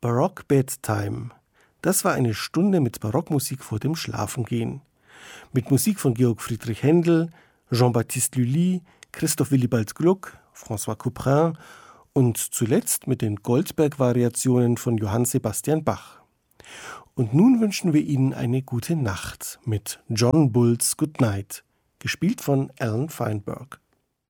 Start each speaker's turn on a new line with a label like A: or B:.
A: Baroque Bedtime. Das war eine Stunde mit Barockmusik vor dem Schlafengehen. Mit Musik von Georg Friedrich Händel, Jean-Baptiste Lully, Christoph Willibald Gluck, François Couperin und zuletzt mit den Goldberg-Variationen von Johann Sebastian Bach. Und nun wünschen wir Ihnen eine gute Nacht mit John Bulls Good Night, gespielt von Alan Feinberg.